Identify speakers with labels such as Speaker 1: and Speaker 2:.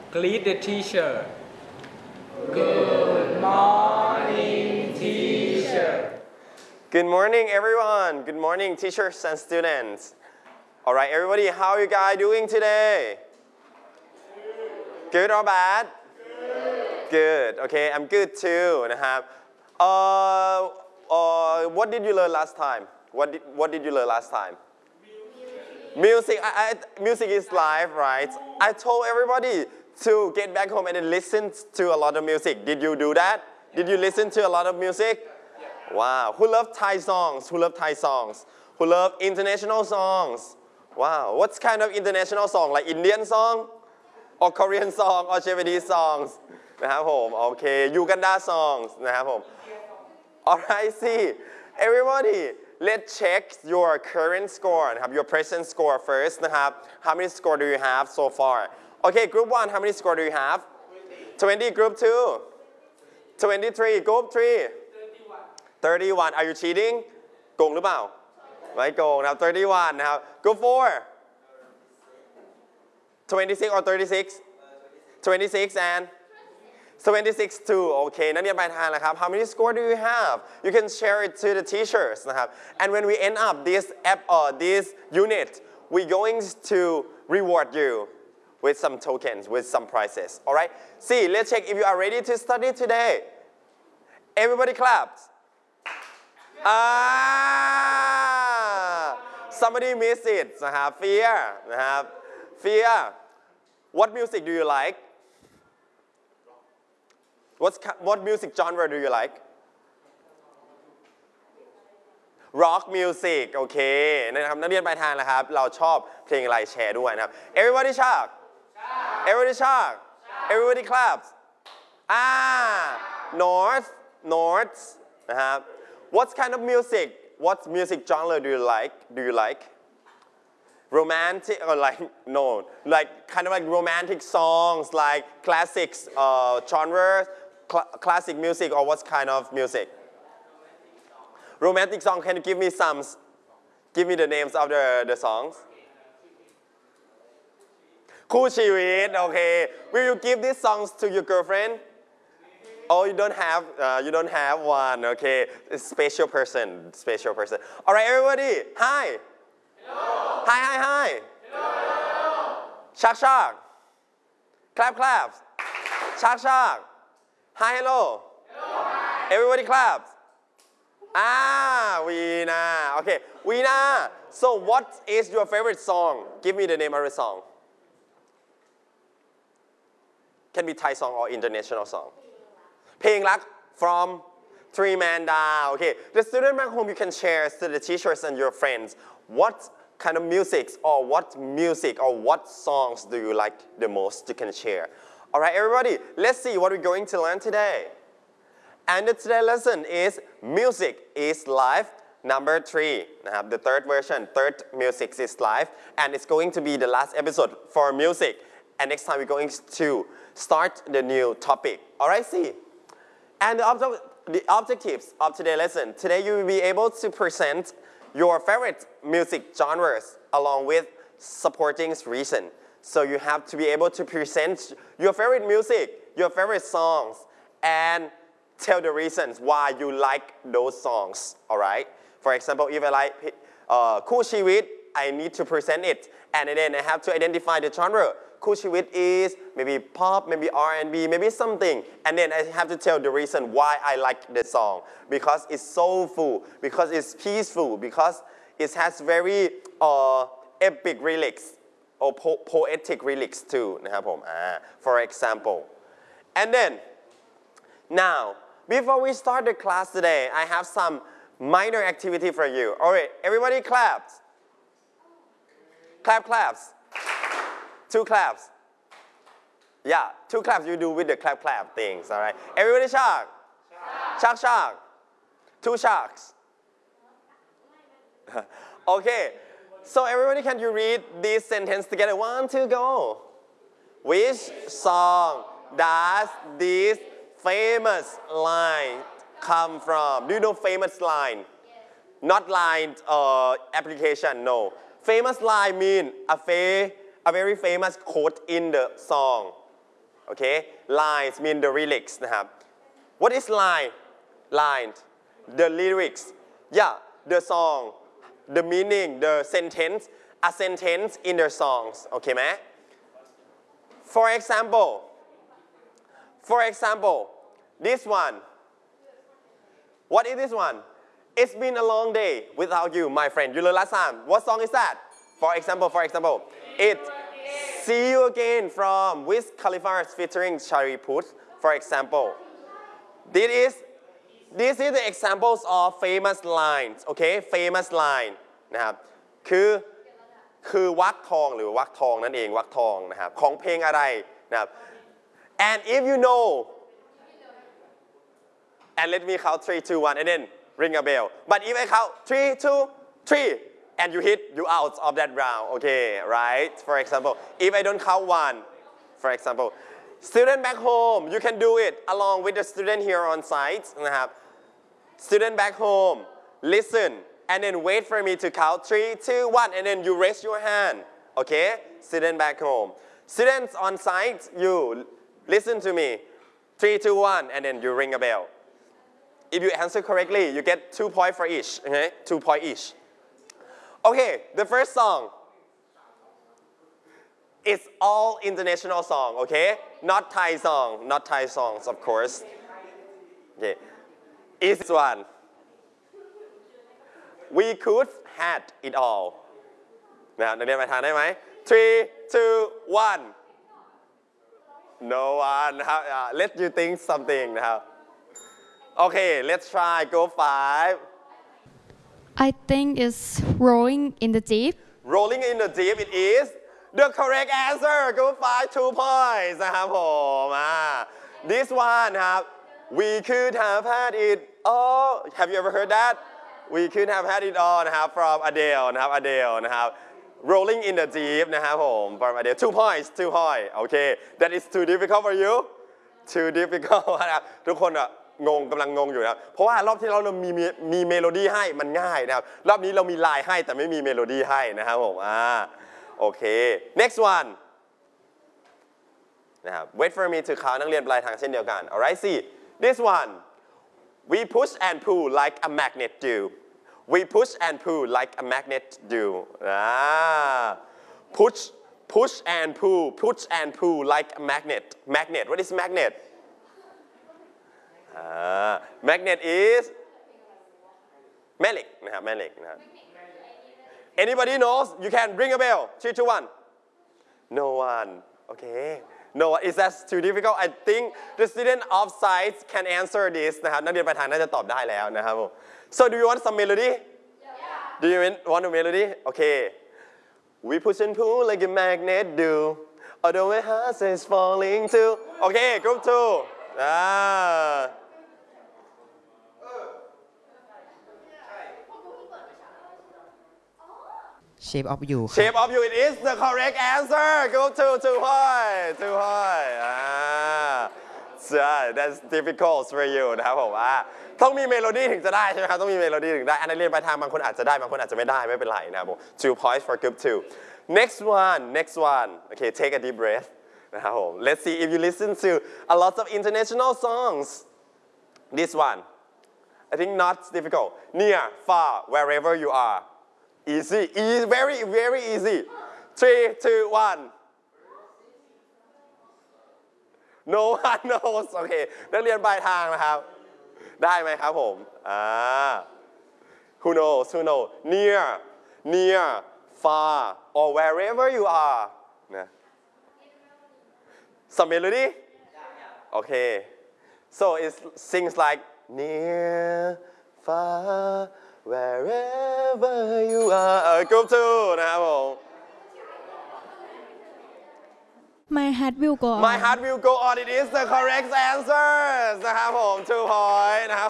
Speaker 1: Greet the teacher. Good morning, teacher.
Speaker 2: Good morning, everyone. Good morning, teachers and students. All right, everybody, how are you guys doing today? Good or bad? Good. Okay, I'm good too. นะครับ What did you learn last time? What did you learn last time? Music. Music is life, right? I told everybody to get back home and then listen to a lot of music. Did you do that? Did you listen to a lot of music? Wow. Who love Thai songs? Who love Thai songs? Who love international songs? Wow. What kind of international song? Like Indian song? Or Korean song? Or Japanese songs? นะครับผม Okay. Uganda songs นะครับผม Alright, see. Everybody, let's check your current score นะครับ your present score first นะครับ How many score do you have so far? Okay, group 1, how many score do you have? 20, group 2? 23, group 3? 31. Are you cheating? โกงหรือเปล่า ไม่โกงนะครับ 31 นะครับ group 4? 26 or 36? 26 and? 26 too. Okay, นักเรียนปลายทางนะครับ How many score do you have? You can share it to the teachers นะครับ And when we end up this unit, we're going to reward you with some tokens, with some prizes. Alright? See, let's check if you are ready to study today. Everybody claps. Somebody miss it นะครับ Fear นะครับ Fear. What music do you like? What music genre do you like? Rock music โอเคนะครับนักเรียนปลายทางนะครับเราชอบเพลงอะไรแชร์ด้วยนะครับ Everybody shout Everybody shout Everybody claps North นะครับ What kind of music What music genre do you like Romantic or like no like kind of like romantic songs like classics genre classic music or what kind of music Romantic song, can you give me give me the names of the songs? คู่ชีวิต okay. Will you give these songs to your girlfriend? Oh, you don't have one, okay. It's special person. All right, everybody. Hi. Hello. Hi. Hello. Shark. Clap. Shark. Hi, hello. Everybody claps. Veena. Okay, Veena. So what is your favorite song? Give me the name of the song. Can be Thai song or international song. เพลงรัก from Three Man Down. Okay, the student back home, you can share to the teachers and your friends what kind of music or what songs do you like the most. You can share. All right, everybody, let's see what we're going to learn today. And today's lesson is Music is Life number 3. The third version, Music is Life. And it's going to be the last episode for music. And next time we're going to start the new topic. All right, see? And the objectives of today's lesson. Today you will be able to present your favorite music genres along with supporting reason. So you have to be able to present your favorite music, your favorite songs, and tell the reasons why you like those songs, all right? For example, if I like คู่ชีวิต I need to present it, and then I have to identify the genre. คู่ชีวิต is maybe pop, maybe R&B, maybe something, and then I have to tell the reason why I like the song, because it's soulful, because it's peaceful, because it has very epic lyrics or poetic lyrics too นะครับผม for example. And then now before we start the class today, I have some minor activity for you. All right, everybody claps. Claps. 2 claps. Yeah, 2 claps you do with the clap things, all right? Everybody shark. 2 sharks. Okay, so everybody can you read this sentence together? 1, 2, go. Which song does this famous line come from? Do you know famous line? Not line application, no. Famous line mean a very famous quote in the song. okay lines mean the lyrics นะครับ what is line the lyrics yeah the song the meaning the sentence a sentence in their songs โอเคไหม for example this one what is this one it's been a long day without you my friend ยูเลลาซาม what song is that for example it see you again from Wiz Khalifa featuring Shari Puth for example this is the examples of famous lines okay famous line นะครับคือวรรคทองหรือวรรคทองนั่นเองวรรคทองนะครับของเพลงอะไรนะครับ and if you know and let me count 3 2 1 and then ring a bell but if I count 3 2 3 and you hit you out of that round okay right for example if I don't count 1 for example student back home you can do it along with the student here on site นะครับ student back home listen and then wait for me to count 3 2 1 and then you raise your hand okay student back home students on site you listen to me 3 2 1 and then you ring a bell if you answer correctly you get 2 points for each okay 2 points each okay the first song it's all international song okay not Thai songs of course okay is this one we could had it all นะนักเรียนไปทานได้ไหม 3 2 1 no one นะครับ let you think something นะครับ okay let's try go 5
Speaker 3: I think it's rolling in the deep
Speaker 2: rolling in the deep it is the correct answer go 5 2 points นะครับผมthis one ครับ we could have had it all have you ever heard that we could have had it all นะครับ from Adele นะครับ Adele นะครับ rolling in the deep นะครับผม from Adele 2 points okay that is too difficult for you too difficult นะครับทุกคนกำลังงงอยู่นะครับเพราะว่ารอบที่เรามีเมโลดี้ให้มันง่ายนะครับรอบนี้เรามีลายให้แต่ไม่มีเมโลดี้ให้นะครับผมโอเค next one นะครับ wait for me to count นักเรียนปลายทางเช่นเดียวกัน alright see this one we push and pull like a magnet do we push and pull like a magnet do push and pull like a magnet what is magnet magnet is แม่เหล็กนะครับแม่เหล็กนะครับ anybody knows you can ring a bell 3 2 1 no one okay no is that too difficult I think the student of science can answer this นะครับนักเรียนปลายทางน่าจะตอบได้แล้วนะครับ so do you want some melody do you want a melody okay we push and pull like a magnet do although my heart is falling too okay group 2
Speaker 4: Shape of You ครับ
Speaker 2: Shape of You it is the correct answer go to 2 points that's difficult for you นะครับผมต้องมีเมโลดี้ถึงจะได้ใช่ไหมครับต้องมีเมโลดี้ถึงได้อันนั้นเรียนไปทางบางคนอาจจะได้บางคนอาจจะไม่ได้ไม่เป็นไรนะครับผม 2 points for group 2 next one okay take a deep breath นะครับผม let's see if you listen to a lot of international songs this one I think not difficult near far wherever you are easy very very easy 3 2 1 no one knows โอเคนักเรียนปลายทางนะครับได้ไหมครับผมwho knows near far or wherever you are นะ some melody okay so it sings like near far wherever you are group 2 นะครับผม
Speaker 3: My heart will go on
Speaker 2: My heart will go on it is the correct answer นะครับผม 2 points นะครับ